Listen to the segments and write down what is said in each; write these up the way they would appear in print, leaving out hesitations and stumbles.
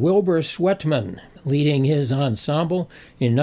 Wilbur Sweatman leading his ensemble. In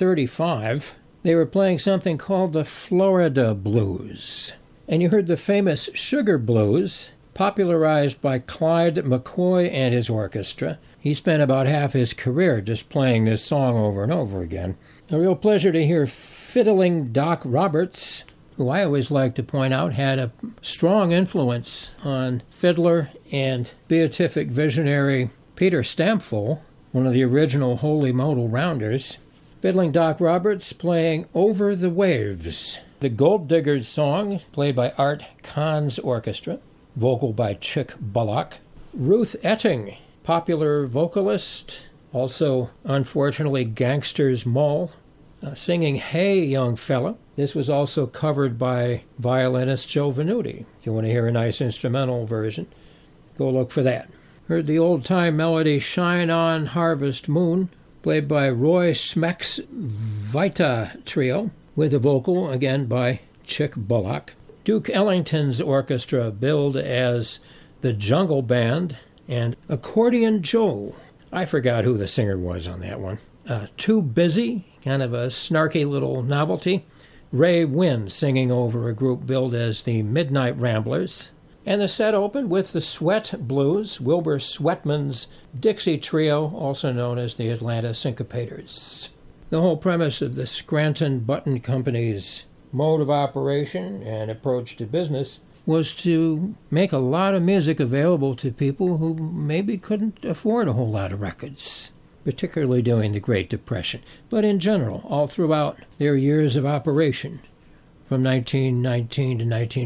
1935, they were playing something called the Florida Blues. And you heard the famous Sugar Blues, popularized by Clyde McCoy and his orchestra. He spent about half his career just playing this song over and over again. A real pleasure to hear Fiddling Doc Roberts, who I always like to point out had a strong influence on fiddler and beatific visionary Peter Stampfel, one of the original Holy Modal Rounders. Fiddling Doc Roberts playing Over the Waves, the Gold Diggers song, played by Art Kahn's orchestra, vocal by Chick Bullock. Ruth Etting, popular vocalist, also, unfortunately, Gangster's Moll, singing Hey Young Fella. This was also covered by violinist Joe Venuti. If you want to hear a nice instrumental version, go look for that. Heard the old-time melody Shine On Harvest Moon, played by Roy Smeck's Vita Trio, with a vocal, again, by Chick Bullock. Duke Ellington's orchestra billed as the Jungle Band, and Accordion Joe. I forgot who the singer was on that one. Too Busy, kind of a snarky little novelty. Ray Wynn singing over a group billed as the Midnight Ramblers. And the set opened with the Sweat Blues, Wilbur Sweatman's Dixie Trio, also known as the Atlanta Syncopators. The whole premise of the Scranton Button Company's mode of operation and approach to business was to make a lot of music available to people who maybe couldn't afford a whole lot of records, particularly during the Great Depression, but in general, all throughout their years of operation, from 1919 to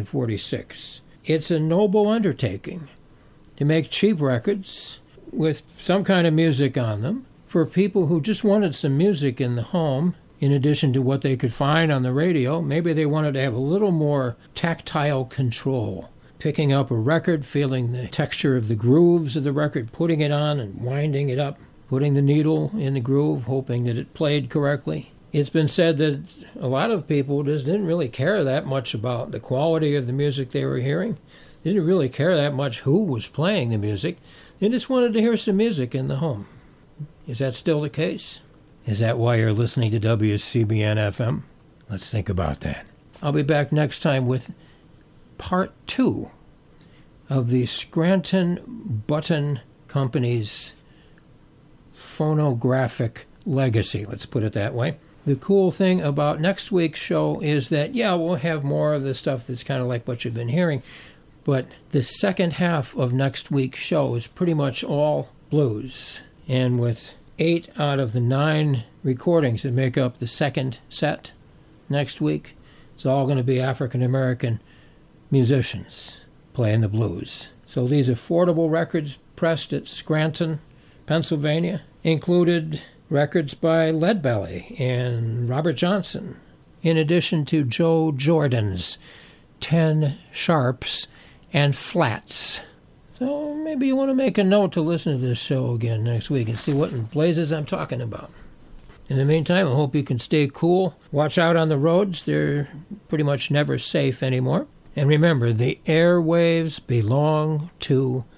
1946. It's a noble undertaking to make cheap records with some kind of music on them for people who just wanted some music in the home, in addition to what they could find on the radio. Maybe they wanted to have a little more tactile control, picking up a record, feeling the texture of the grooves of the record, putting it on and winding it up, putting the needle in the groove, hoping that it played correctly. It's been said that a lot of people just didn't really care that much about the quality of the music they were hearing. They didn't really care that much who was playing the music. They just wanted to hear some music in the home. Is that still the case? Is that why you're listening to WCBN-FM? Let's think about that. I'll be back next time with part 2 of the Scranton Button Company's phonographic legacy, let's put it that way. The cool thing about next week's show is that, we'll have more of the stuff that's kind of like what you've been hearing, but the second half of next week's show is pretty much all blues. And with 8 out of the 9 recordings that make up the second set next week, it's all going to be African-American musicians playing the blues. So these affordable records pressed at Scranton, Pennsylvania, included records by Leadbelly and Robert Johnson, in addition to Joe Jordan's 10 sharps and flats. So maybe you want to make a note to listen to this show again next week and see what in blazes I'm talking about. In the meantime, I hope you can stay cool. Watch out on the roads. They're pretty much never safe anymore. And remember, the airwaves belong to